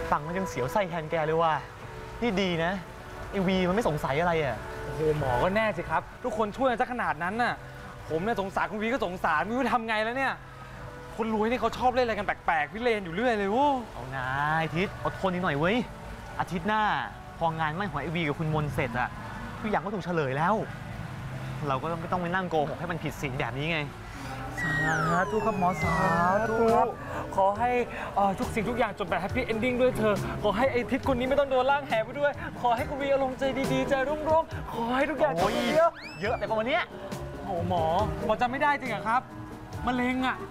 ฟังมันยังเสียวไส้แทนแกเลยว่ะนี่ดีนะไอวีมันไม่สงสัยอะไรอ่ะโอ้โหหมอก็แน่สิครับทุกคนช่วยกันซะขนาดนั้นน่ะผมเนี่ยสงสารคุณวีก็สงสารไม่รู้จะทำไงแล้วเนี่ยคนรวยนี่เขาชอบเล่นอะไรกันแปลกๆพิเรนอยู่เรื่อยเลยโว้เอานะอาทิตย์อดทนนิดหน่อยเว้ยอาทิตย์หน้าพองานมั่นของไอวีกับคุณมนเสร็จอะทุกอย่างก็ถูกเฉลยแล้วเราก็ไม่ต้องไปนั่งโกหกให้มันผิดศีลแบบนี้ไงสาธุครับหมอสาธุครับขอให้ทุกสิ่งทุกอย่างจบแบบแฮปปี้เอนดิ้งด้วยเธอขอให้ไอทิศคนนี้ไม่ต้องโดนล่างแหไปด้วยขอให้คุณวีอารมณ์ใจดีๆใจรุ่งๆขอให้ทุกอย่างจบเยอะแต่ประมาณนี้โอ้หมอจำไม่ได้จริงเหรอครับมะเร็ง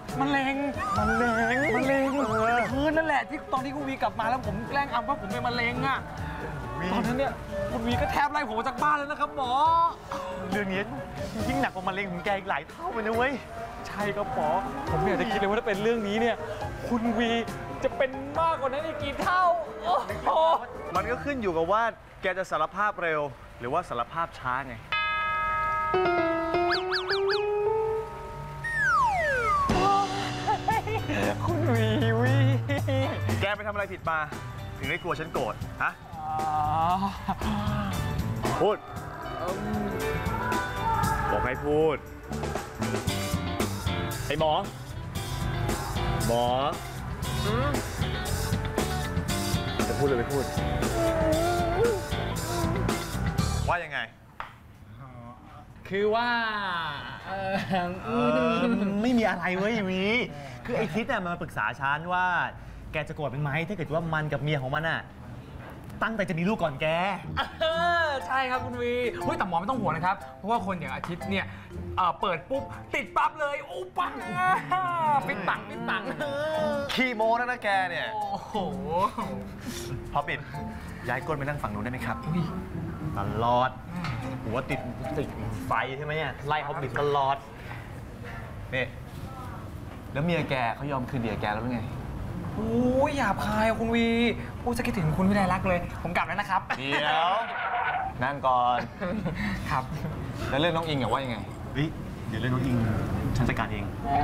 คือนั่นแหละที่ตอนที่คุณวีกลับมาแล้วผมแกล้งอำว่าผมเป็นมะเร็งอ่ะตอนนั้นเนี่ยคุณวีก็แทบไล่ผมจากบ้านแล้วนะครับหมอเรื่องนี้ยิ่งหนักกว่ามะเร็งของแกอีกหลายเท่าเลยนะเว้ยใช่ครับหมอผมไม่อยากจะคิดเลยว่าถ้าเป็นเรื่องนี้เนี่ยคุณวีจะเป็นมากกว่านั้นอีกกี่เท่ามันก็ขึ้นอยู่กับว่าแกจะสารภาพเร็วหรือว่าสารภาพช้าไงคุณวีแกไปทำอะไรผิดมาถึงได้กลัวฉันโกรธฮะพูดบอกให้พูดไอ้หมอจะพูดเลยไม่พูดว่ายังไงคือว่าไม่มีอะไรเว้ยวีคือไอทิศเนี่ยมาปรึกษาฉันว่าแกจะโกรธเป็นไหมถ้าเกิดว่ามันกับเมียของมันอะตั้งใจจะมีลูกก่อนแกใช่ครับคุณวีแต่หมอไม่ต้องห่วงนะครับเพราะว่าคนอย่างอาทิตย์เนี่ยเปิดปุ๊บติดปั๊บเลยโอ้ปังปิ๊งปังขี้โม้นะแกเนี่ยโอ้โหพอปิดย้ายก้นไปนั่งฝั่งนู้นได้ไหมครับตลอดหัวติดไฟใช่ไหมเนี่ยไล่เขาปิดตลอดนี่แล้วเมียแกเขายอมคืนดีกับแกแล้วหรือไงโอ้ยหยาบคายคุณวีพูดจะคิดถึงคุณวิไลลักษณ์เลยผมกลับแล้วนะครับเดี๋ยวนั่งก่อนครับแล้วเรื่องน้องอิงว่ายังไงเดี๋ยวเรื่องน้องอิงฉันจัดการเอง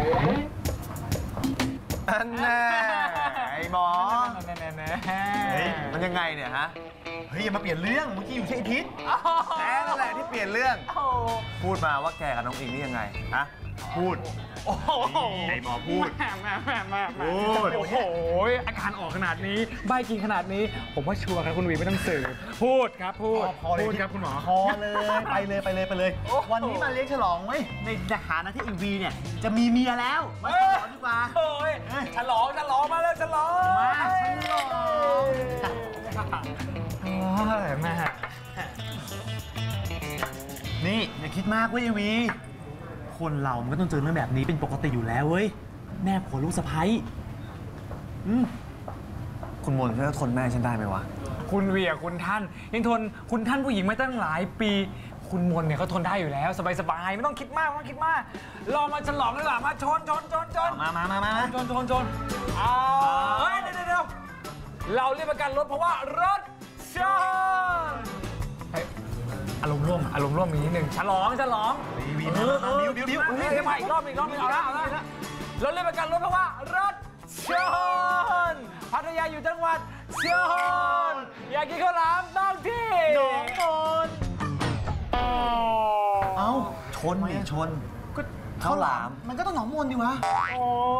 อันแน่ไอ้หมอเฮ้ยมันยังไงเนี่ยฮะเฮ้ยอย่ามาเปลี่ยนเรื่องเมื่อกี้อยู่ที่ไอทิศแกนั่นแหละที่เปลี่ยนเรื่องพูดมาว่าแกกับน้องอิงนี่ยังไงฮะพูดไอ้หมอพูดพูดโอ้โหอาการออกขนาดนี้ใบกินขนาดนี้ผมว่าชัวร์ครับคุณวีไม่ต้องสืบพูดครับพูดครับคุณหมอพอเลยไปเลยวันนี้มาเลี้ยงฉลองเว้ยในฐานะที่อีวีเนี่ยจะมีเมียแล้วมาฉลองดีกว่าโอ้ยฉลองมาเลยฉลองมาฉลองแม่นี่อย่าคิดมากเว้ยอีวีคนเรามันก็ต้องเจอเรื่องแบบนี้เป็นปกติอยู่แล้วเว้ยแม่ผัวลูกสะใภ้คุณมนต์จะทนแม่ฉันได้ไหมวะคุณเวียคุณท่านยังทนคุณท่านผู้หญิงมาตั้งหลายปีคุณมนต์เนี่ยเขาทนได้อยู่แล้วสบายไม่ต้องคิดมากรอมาฉลองดีกว่ามาชนมาชนเฮ้ยเดี๋ยวเราเรียกประกันรถเพราะว่ารถชนอารมณ์ร่วมมีนิดนึงฉลองบิ้วมาอีกรอบเอาละเราเรียกประกันรถเพราะว่ารถชนพัทยาอยู่จังหวัดชนอยากกินข้าวหลามต้องที่หนองมนเอ้าชนก็ข้าวหลามมันก็ต้องหนองมนดิวะ